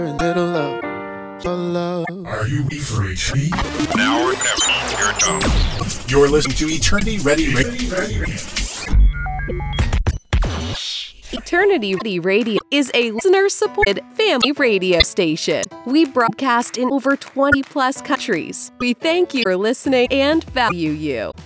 little love, your love. Are you ready for eternity? Now or never. Here it comes. You're listening to Eternity Ready Radio. Eternity Ready Radio is a listener-supported family radio station. We broadcast in over 20-plus countries. We thank you for listening and value you.